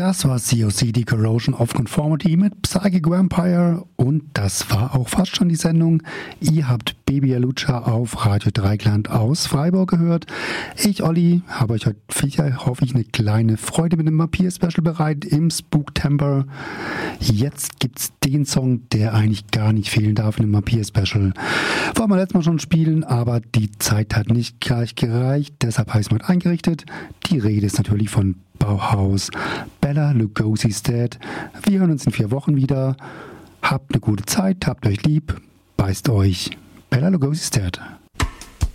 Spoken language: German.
Das war COCD Corrosion of Conformity mit Psychic Vampire und das war auch fast schon die Sendung. Ihr habt Baby Alucha auf Radio Dreikland aus Freiburg gehört. Ich, Olli, habe euch heute, hoffe ich, eine kleine Freude mit dem Vampir-Special bereit im Spooktember. Jetzt gibt's den Song, der eigentlich gar nicht fehlen darf in dem Vampir-Special. Wollen wir letztes Mal schon spielen, aber die Zeit hat nicht gleich gereicht, deshalb habe ich es mal eingerichtet. Die Rede ist natürlich von Bauhaus, Bela Lugosi's Dead. Wir hören uns in 4 Wochen wieder. Habt eine gute Zeit, habt euch lieb, beißt euch. Bela Lugosi's Dead.